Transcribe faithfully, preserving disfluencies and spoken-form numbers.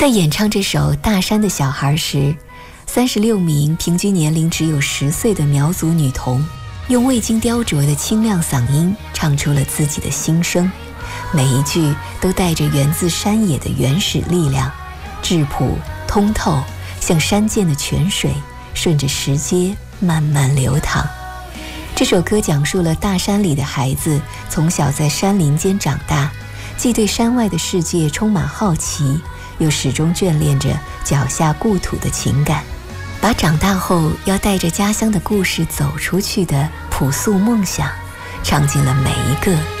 在演唱这首《大山的小孩》时，三十六名平均年龄只有十岁的苗族女童，用未经雕琢的清亮嗓音唱出了自己的心声，每一句都带着源自山野的原始力量，质朴通透，像山涧的泉水，顺着石阶慢慢流淌。这首歌讲述了大山里的孩子从小在山林间长大，既对山外的世界充满好奇，又始终眷恋着脚下故土的情感，把长大后要带着家乡的故事走出去的朴素梦想，唱进了每一个